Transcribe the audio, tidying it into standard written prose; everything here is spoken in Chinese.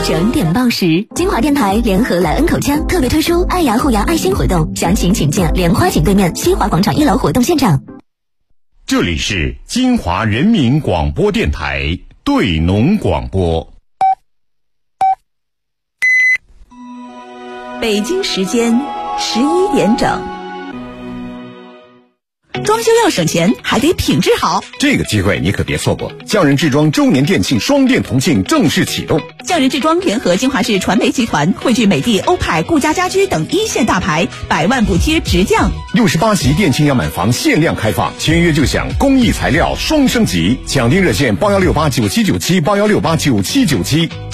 整点报时，金华电台联合莱恩口腔特别推出爱牙护牙爱心活动，详情请见莲花井对面西华广场1楼活动现场。 这里是金华人民广播电台对农广播。 北京时间11点整。装修要省钱，还得品质好。 这个机会你可别错过！匠人制装周年店庆双店同庆正式启动。 匠人制装联合金华市传媒集团，汇聚美的、欧派、顾家家居等一线大牌，100万补贴直降。 68席店庆样板房限量开放，签约就享工艺材料双升级，抢订热线8168979781689797。